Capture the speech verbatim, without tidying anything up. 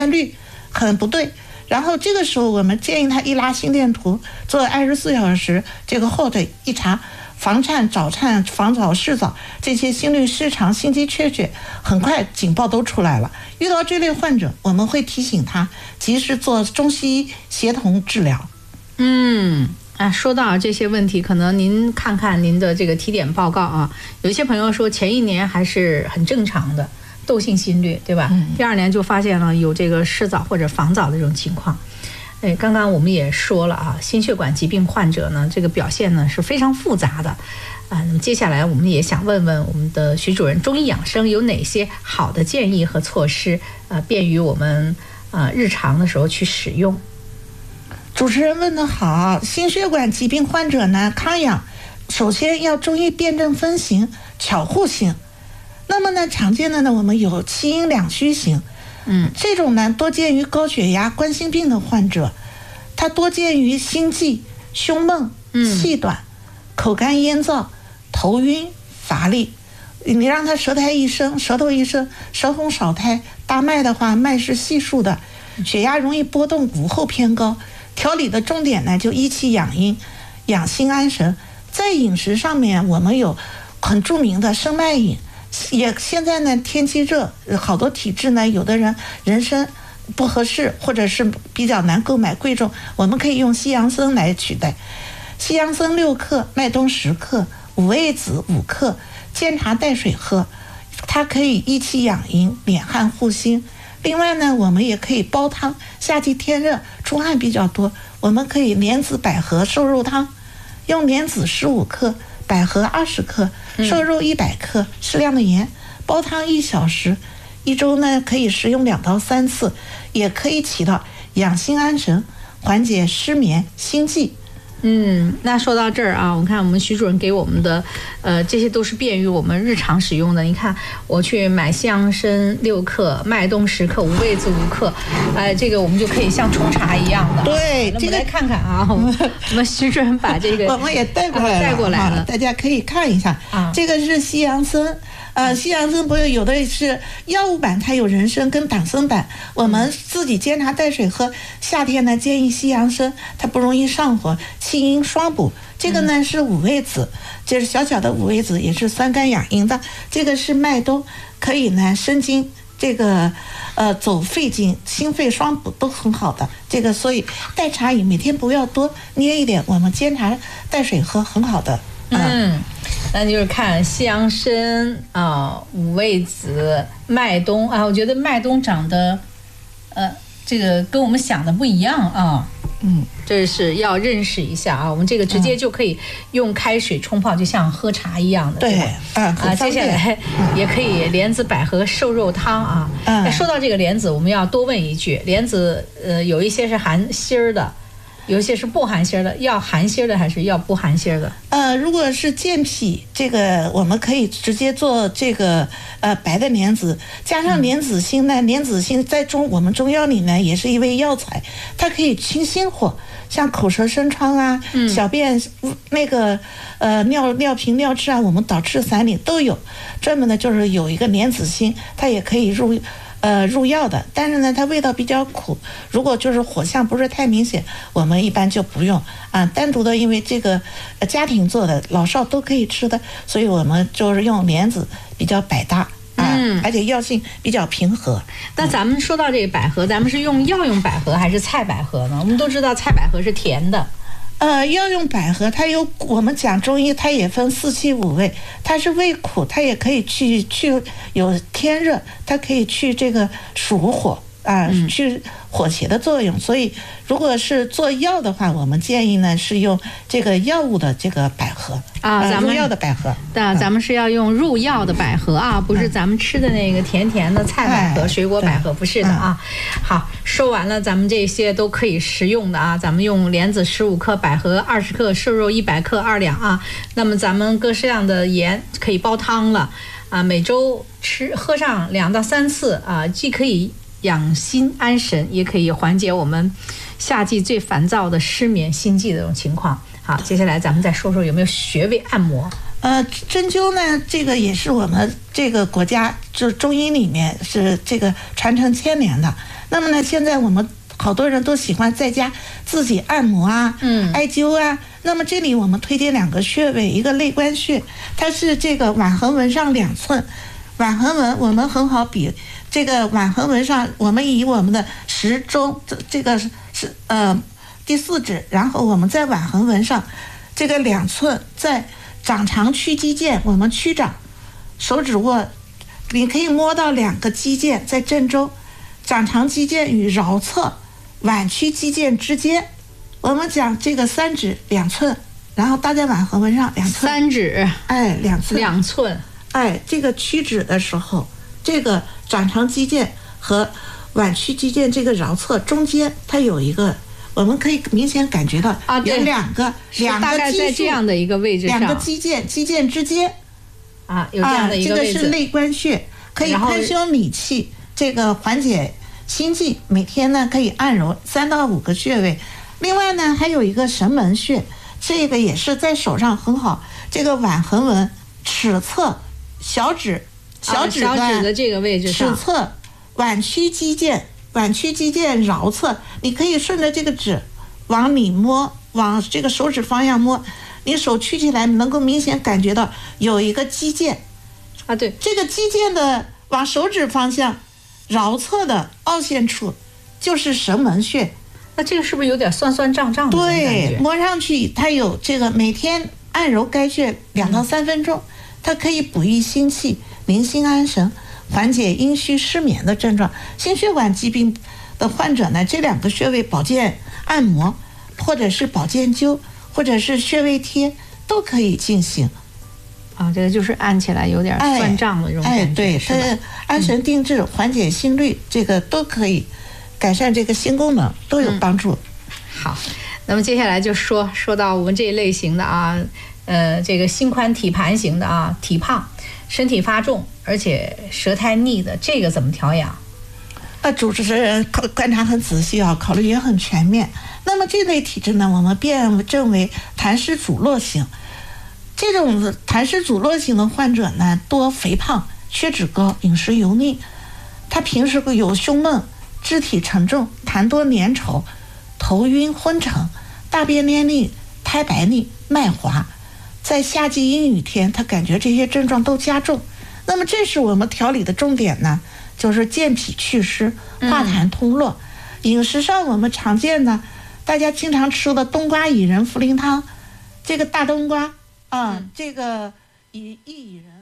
率很不对。然后这个时候我们建议他一拉心电图，做二十四小时这个后腿一查，房颤、早颤、房早、室早这些心律失常、心肌缺血，很快警报都出来了。遇到这类患者，我们会提醒他及时做中西医协同治疗。 嗯。啊，说到这些问题，可能您看看您的这个体检报告啊，有一些朋友说前一年还是很正常的窦性心律，对吧？嗯、第二年就发现了有这个室早或者房早的这种情况。哎，刚刚我们也说了啊，心血管疾病患者呢，这个表现呢是非常复杂的啊。那么接下来我们也想问问我们的徐主任，中医养生有哪些好的建议和措施啊，便于我们啊日常的时候去使用？ 主持人问得好，心血管疾病患者呢，康养首先要中医辨证分型，巧护型。那么呢，常见的呢，我们有七阴两虚型，嗯，这种呢多见于高血压、冠心病的患者，它多见于心悸、胸闷、气短、嗯、口干咽燥、头晕、乏力。你让他舌苔一生，舌头一生，舌红少苔，大脉的话，脉是细数的，血压容易波动，骨后偏高。调理的重点呢，就益气养阴、养心安神。在饮食上面，我们有很著名的生脉饮。也现在呢，天气热，好多体质呢，有的人人参不合适，或者是比较难购买、贵重，我们可以用西洋参来取代。西洋参六克，麦冬十克，五味子五克，煎茶带水喝，它可以益气养阴、敛汗护心。另外呢，我们也可以煲汤，夏季天热出汗比较多，我们可以莲子百合瘦肉汤，用莲子十五克，百合二十克，瘦肉一百克，适量的盐，煲汤一小时，一周呢可以食用两到三次，也可以起到养心安神、缓解失眠、心悸。 嗯，那说到这儿啊，我看我们徐主任给我们的，呃，这些都是便于我们日常使用的。你看，我去买西洋参六克，麦冬十克，五味子五克，哎、呃，这个我们就可以像冲茶一样的。 对， 那我们来看看啊，我们我们徐主任把这个我们也带过来了， 带过来了， 大家可以看一下啊。这个是西洋参。呃，西洋参不是有的是药物版，它有人参跟党参版。我们自己煎茶带水喝，夏天呢建议西洋参，它不容易上火，气阴双补。这个呢是五味子，就是小小的五味子，也是酸甘养阴的。这个是麦冬，可以呢生津，这个呃走肺经，心肺双补都很好的。这个所以代茶饮每天不要多，捏一点，我们煎茶带水喝很好的。 嗯，那就是看西洋参啊、五味子、麦冬啊，我觉得麦冬长得，呃，这个跟我们想的不一样啊。嗯，这是要认识一下啊。我们这个直接就可以用开水冲泡，就像喝茶一样的。 对， 嗯啊，接下来也可以莲子百合瘦肉汤啊。嗯，那说到这个莲子，我们要多问一句，莲子呃有一些是含芯儿的。有一些是不含芯的，要含芯的还是要不含芯的？ 呃，如果是健脾，这个我们可以直接做这个呃白的莲子，加上莲子心呢。莲子心在中我们中药里呢也是一味药材，它可以清心火，像口舌生疮啊、嗯、小便那个呃尿尿频尿赤啊，我们导赤散里都有。专门的就是有一个莲子心，它也可以入。呃，入药的，但是呢，它味道比较苦。如果就是火象不是太明显，我们一般就不用啊。单独的，因为这个、呃、家庭做的，老少都可以吃的，所以我们就是用莲子比较百搭啊，嗯、而且药性比较平和。 那咱们说到这个百合，咱们是用药用百合还是菜百合呢？我们都知道菜百合是甜的。 呃，药用百合它有，我们讲中医它也分四气五味，它是味苦，它也可以去去有天热，它可以去这个暑火啊、呃，去火邪的作用。所以如果是做药的话，我们建议呢是用这个药物的这个百合啊，咱们、呃、 入药的百合。 对、啊，咱们是要用入药的百合啊，不是咱们吃的那个甜甜的菜百合、哎、水果百合，不是的啊。好，说完了，咱们这些都可以食用的啊。咱们用莲子十五克，百合二十克，瘦肉一百克，二两啊。那么咱们各式样的盐可以煲汤了啊，每周吃喝上两到三次啊，既可以养心安神，也可以缓解我们夏季最烦躁的失眠、心悸的这种情况。好，接下来咱们再说说有没有穴位按摩。 呃，针灸呢，这个也是我们这个国家就是中医里面是这个传承千年的。 那么呢，现在我们好多人都喜欢在家自己按摩啊， 嗯， 艾灸啊。那么这里我们推荐两个穴位，一个肋关穴，它是这个腕横纹上两寸。腕横纹我们很好比，这个腕横纹上，我们以我们的食中这个是呃第四指，然后我们在腕横纹上这个两寸，在掌长屈肌腱，我们屈掌，手指握，你可以摸到两个肌腱在正中，掌长肌腱与桡侧腕屈肌腱之间，我们讲这个三指两寸，然后搭在腕横纹上两寸， 三指， 哎，两寸， 两寸。 哎，这个屈指的时候，这个掌长肌腱和腕屈肌腱这个桡侧中间，它有一个，我们可以明显感觉到啊， 有两个两个大概在这样的一个位置上， 两个肌腱肌腱之间啊，有这样的一个位置。 啊、这个是肋关穴，可以宽胸理气，这个缓解心悸。每天呢可以按揉三到五个穴位。另外呢还有一个神门穴，这个也是在手上很好，这个腕横纹尺侧。小指，小指小指的这个位置上， 尺侧腕屈肌腱，腕屈肌腱桡侧，你可以顺着这个指往里摸，往这个手指方向摸，你手屈起来，能够明显感觉到有一个肌腱啊，对， 这个肌腱的往手指方向桡侧的凹陷处就是神门穴。 那这个是不是有点酸酸胀胀的感觉？ 对，摸上去它有这个每天按揉该穴两到三分钟。嗯，它可以补益心气、宁心安神，缓解阴虚失眠的症状。心血管疾病的患者呢，这两个穴位保健按摩，或者是保健灸，或者是穴位贴，都可以进行。 啊，这个就是按起来有点酸胀的这种感觉， 哎，对，它安神定志、缓解心律，这个都可以改善这个心功能，都有帮助。 嗯、好，那么接下来就说说到我们这一类型的啊。呃，这个心宽体盘型的啊，体胖，身体发重，而且舌苔腻的，这个怎么调养？ 呃，主持人观察很仔细啊，考虑也很全面。那么这类体质呢，我们辨证为痰湿阻络型。这种痰湿阻络型的患者呢，多肥胖、血脂高、饮食油腻，他平时有胸闷、肢体沉重、痰多粘稠、头晕昏沉、大便黏腻、苔白腻、脉滑。在夏季阴雨天，他感觉这些症状都加重。那么这是我们调理的重点呢，就是健脾祛湿、化痰通络。嗯、饮食上我们常见的，大家经常吃的冬瓜薏仁茯苓汤，这个大冬瓜啊，嗯、这个薏薏苡仁。